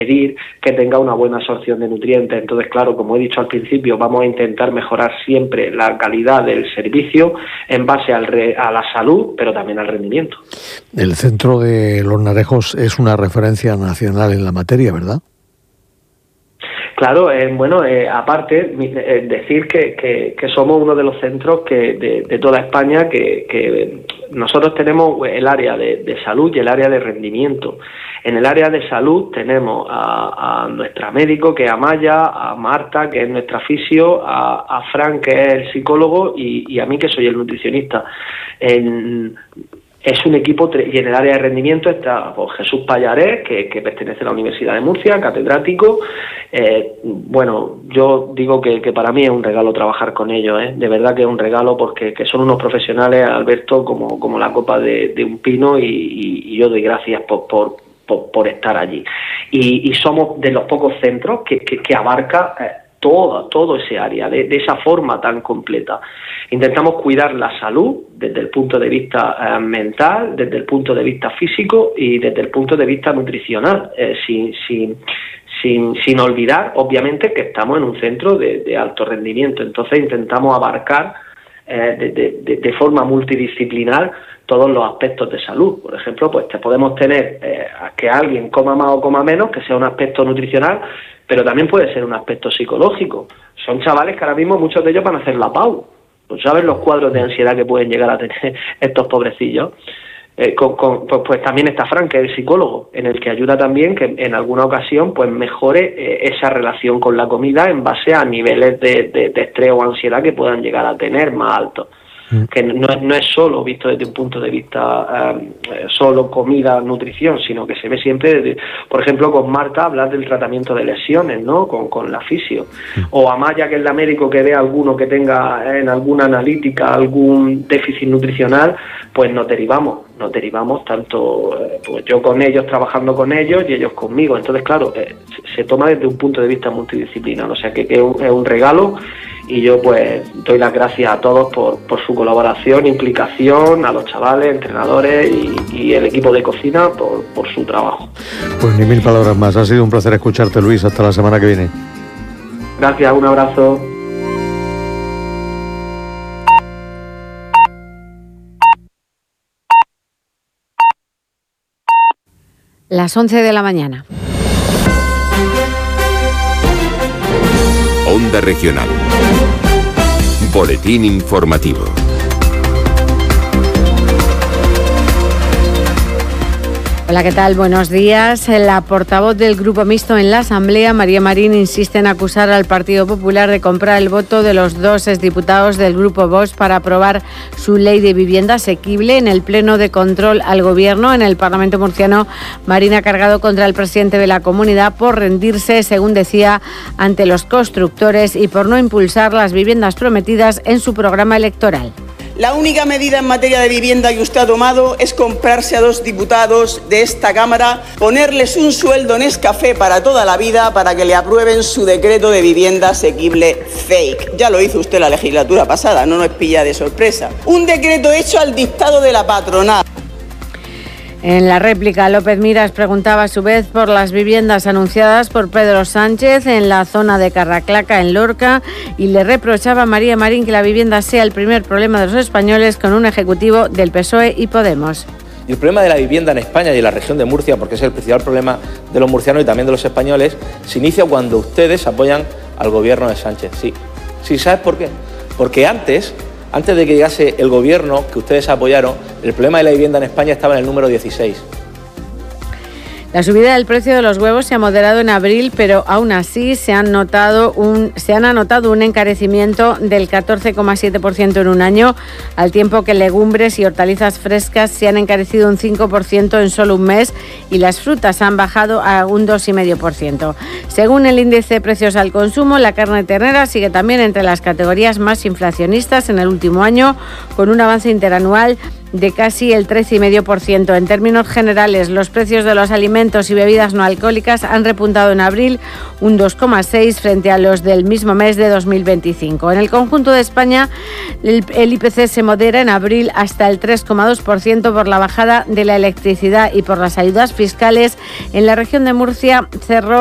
pedir que tenga una buena absorción de nutrientes. Entonces, claro, como he dicho al principio, vamos a intentar mejorar siempre la calidad del servicio en base a la salud, pero también al rendimiento. El Centro de Los Narejos es una referencia nacional en la materia, ¿verdad? Claro, aparte, decir que somos uno de los centros de toda España que nosotros tenemos el área de salud y el área de rendimiento. En el área de salud tenemos a nuestra médico, que es Amaya, a Marta, que es nuestra fisio, a Fran, que es el psicólogo, y a mí, que soy el nutricionista. Es un equipo, y en el área de rendimiento está Jesús Pallarés, que pertenece a la Universidad de Murcia, catedrático. Yo digo que para mí es un regalo trabajar con ellos, de verdad que es un regalo, porque que son unos profesionales, Alberto, como la copa de un pino, y yo doy gracias por estar allí. Y somos de los pocos centros que abarca todo ese área, de esa forma tan completa. Intentamos cuidar la salud desde el punto de vista mental, desde el punto de vista físico y desde el punto de vista nutricional, sin olvidar, obviamente, que estamos en un centro de alto rendimiento. Entonces intentamos abarcar de forma multidisciplinar todos los aspectos de salud. Por ejemplo, pues podemos tener que alguien coma más o coma menos, que sea un aspecto nutricional, pero también puede ser un aspecto psicológico. Son chavales que ahora mismo muchos de ellos van a hacer la PAU. Pues sabes los cuadros de ansiedad que pueden llegar a tener estos pobrecillos. Pues también está Fran, que es el psicólogo, en el que ayuda también que en alguna ocasión pues mejore esa relación con la comida en base a niveles de estrés o ansiedad que puedan llegar a tener más altos. Que no es solo visto desde un punto de vista solo comida, nutrición, sino que se ve siempre, por ejemplo, con Marta hablar del tratamiento de lesiones, ¿no? Con la fisio. O Amaya, que es la médico, que ve a alguno que tenga en alguna analítica algún déficit nutricional, pues nos derivamos tanto pues yo con ellos, trabajando con ellos, y ellos conmigo. Entonces, claro, se toma desde un punto de vista multidisciplinar, o sea que es un regalo. Y yo pues doy las gracias a todos por su colaboración, implicación, a los chavales, entrenadores y el equipo de cocina por su trabajo. Pues ni mil palabras más. Ha sido un placer escucharte, Luis. Hasta la semana que viene. Gracias, un abrazo. Las 11 de la mañana. Onda Regional. Boletín informativo. Hola, ¿qué tal? Buenos días. La portavoz del Grupo Mixto en la Asamblea, María Marín, insiste en acusar al Partido Popular de comprar el voto de los dos exdiputados del Grupo Vox para aprobar su ley de vivienda asequible. En el pleno de control al Gobierno en el Parlamento murciano, Marín ha cargado contra el presidente de la comunidad por rendirse, según decía, ante los constructores y por no impulsar las viviendas prometidas en su programa electoral. La única medida en materia de vivienda que usted ha tomado es comprarse a dos diputados de esta Cámara, ponerles un sueldo en Nescafé para toda la vida para que le aprueben su decreto de vivienda asequible fake. Ya lo hizo usted la legislatura pasada, no nos pilla de sorpresa. Un decreto hecho al dictado de la patronal. En la réplica, López Miras preguntaba a su vez por las viviendas anunciadas por Pedro Sánchez en la zona de Carraclaca, en Lorca, y le reprochaba a María Marín que la vivienda sea el primer problema de los españoles con un ejecutivo del PSOE y Podemos. Y el problema de la vivienda en España y en la región de Murcia, porque es el principal problema de los murcianos y también de los españoles, se inicia cuando ustedes apoyan al gobierno de Sánchez. Sí, ¿sabes por qué? Porque antes de que llegase el gobierno que ustedes apoyaron, el problema de la vivienda en España estaba en el número 16. La subida del precio de los huevos se ha moderado en abril, pero aún así se han anotado un encarecimiento del 14,7% en un año, al tiempo que legumbres y hortalizas frescas se han encarecido un 5% en solo un mes y las frutas han bajado a un 2,5%. Según el índice de precios al consumo, la carne ternera sigue también entre las categorías más inflacionistas en el último año, con un avance interanual de casi el 13,5%. En términos generales, los precios de los alimentos y bebidas no alcohólicas han repuntado en abril un 2,6% frente a los del mismo mes de 2025. En el conjunto de España, el IPC se modera en abril hasta el 3,2% por la bajada de la electricidad y por las ayudas fiscales. En la región de Murcia cerró